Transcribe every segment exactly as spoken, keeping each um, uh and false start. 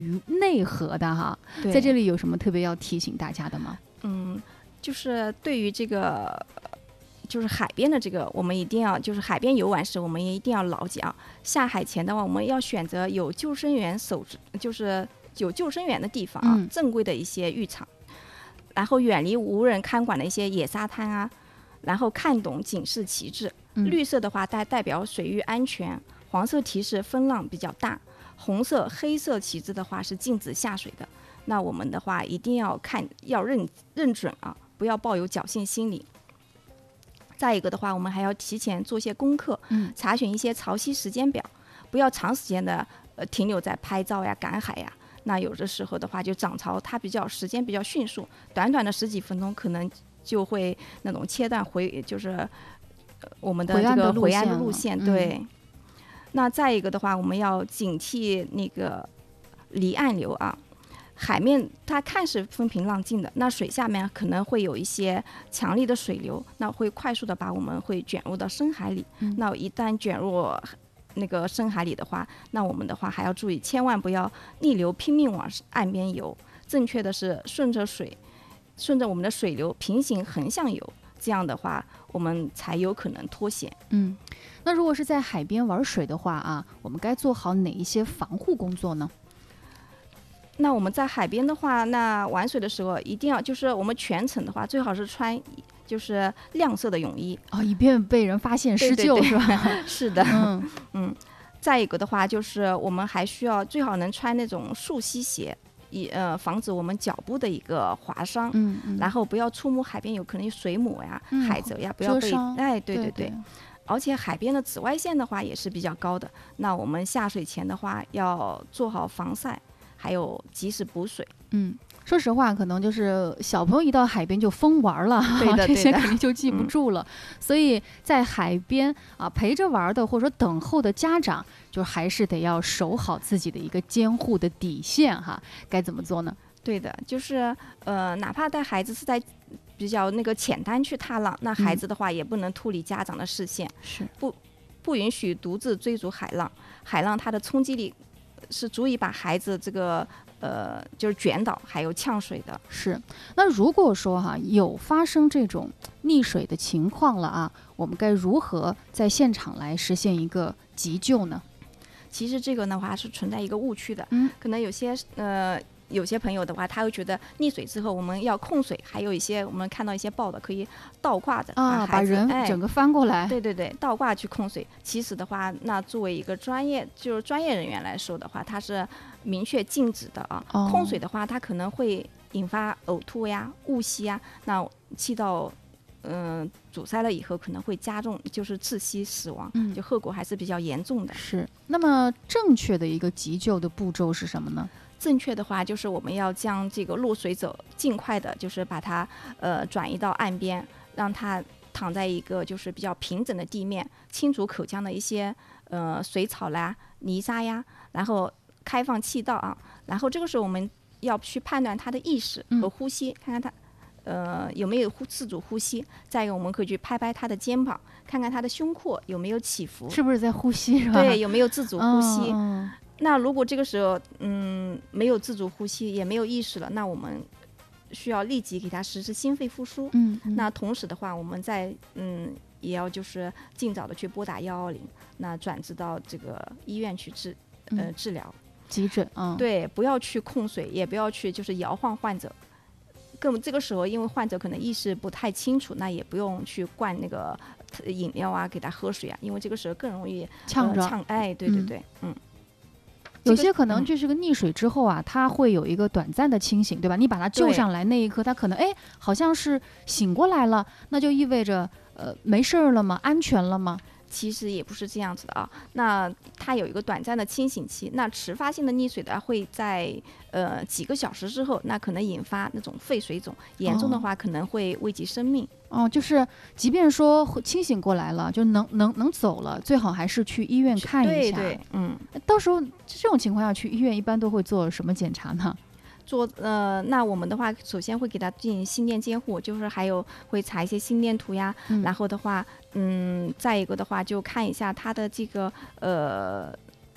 于内河的哈，在这里有什么特别要提醒大家的吗？ 嗯，就是对于这个。就是海边的这个，我们一定要就是海边游玩时，我们也一定要牢记啊。下海前的话，我们要选择有救生员守，就是有救生员的地方啊， 嗯、 正规的一些浴场，然后远离无人看管的一些野沙滩啊，然后看懂警示旗帜。 嗯、 绿色的话代代表水域安全，黄色提示风浪比较大，红色、黑色旗帜的话是禁止下水的。那我们的话一定要看，要认认准啊，不要抱有侥幸心理。再一个的话，我们还要提前做些功课， 嗯， 查询一些潮汐时间表，不要长时间的呃停留在拍照呀、赶海呀。那有的时候的话，就涨潮它比较时间比较迅速，短短的十几分钟可能就会那种切断回，就是呃我们的这个回岸的路线。对、嗯。那再一个的话，我们要警惕那个离岸流啊。海面它看似风平浪静的，那水下面可能会有一些强力的水流，那会快速的把我们会卷入到深海里、嗯、那一旦卷入那个深海里的话，那我们的话还要注意，千万不要逆流拼命往岸边游，正确的是顺着水顺着我们的水流平行横向游，这样的话我们才有可能脱险。 嗯，那如果是在海边玩水的话啊，我们该做好哪一些防护工作呢？ 那我们在海边的话，那玩水的时候一定要就是我们全程的话，最好是穿就是亮色的泳衣哦，以便被人发现施救， 对对对是吧？ 是的， 嗯嗯。再一个的话，就是我们还需要最好能穿那种溯溪鞋，以呃防止我们脚部的一个划伤。 嗯嗯。 然后不要触摸海边有可能有水母呀、 嗯、 海蜇呀，不要被哎，对对对, 对, 对。而且海边的紫外线的话也是比较高的，那我们下水前的话要做好防晒。还有及时补水。 嗯，说实话，可能就是小朋友一到海边就疯玩了， 对的， 这些肯定就记不住了。 嗯、 所以在海边啊陪着玩的或者说等候的家长，就还是得要守好自己的一个监护的底线哈。该怎么做呢？ 对的，就是呃，哪怕带孩子是在比较那个浅滩去踏浪，那孩子的话也不能脱离家长的视线， 是、嗯、 不不允许独自追逐海浪。海浪它的冲击力是足以把孩子这个呃就是卷倒，还有呛水的。 是。那如果说哈有发生这种溺水的情况了啊，我们该如何在现场来实现一个急救呢？ 其实这个的话是存在一个误区的， 嗯， 可能有些呃。有些朋友的话，他会觉得溺水之后我们要控水，还有一些我们看到一些报道可以倒挂着啊，把人整个翻过来、 哎，对对对，倒挂去控水。其实的话，那作为一个专业就是专业人员来说的话，它是明确禁止的啊。 哦、 控水的话，它可能会引发呕吐呀、误吸呀，那气道嗯、呃、阻塞了以后，可能会加重就是窒息死亡， 嗯， 就后果还是比较严重的。 是。那么正确的一个急救的步骤是什么呢？ 正确的话就是我们要将这个落水者尽快的，就是把它呃转移到岸边，让它躺在一个就是比较平整的地面，清除口腔的一些呃水草啦、泥沙呀，然后开放气道啊，然后这个时候我们要去判断他的意识和呼吸，嗯、看看他呃有没有呼自主呼吸。再一个，我们可以去拍拍他的肩膀，看看他的胸廓有没有起伏， 是不是在呼吸是吧？ 对，有没有自主呼吸。 嗯嗯， 那如果这个时候嗯没有自主呼吸，也没有意识了，那我们需要立即给他实施心肺复苏。 嗯, 嗯， 那同时的话，我们在嗯也要就是尽早的去拨打幺幺零，那转至到这个医院去治呃、嗯、治疗急诊啊、嗯。 对，不要去控水，也不要去就是摇晃患者。更这个时候，因为患者可能意识不太清楚，那也不用去灌那个饮料啊，给他喝水啊，因为这个时候更容易呛着、 呃、呛。哎，对对对，嗯。嗯有些可能就是个溺水之后啊，嗯、他会有一个短暂的清醒，对吧？你把他救上来那一刻，他可能哎，好像是醒过来了，那就意味着呃没事儿了吗？安全了吗？ 其实也不是这样子的啊，那它有一个短暂的清醒期，那迟发性的溺水的会在呃几个小时之后，那可能引发那种肺水肿，严重的话可能会危及生命。 哦，就是即便说清醒过来了，就能能能走了，最好还是去医院看一下。 对对，嗯， 到时候这种情况下去医院一般都会做什么检查呢？ 做呃，那我们的话，首先会给他进行心电监护，就是还有会查一些心电图呀， 嗯、 然后的话，嗯，再一个的话就看一下他的这个呃，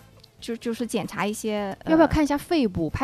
就就是检查一些， 要不要看一下肺部？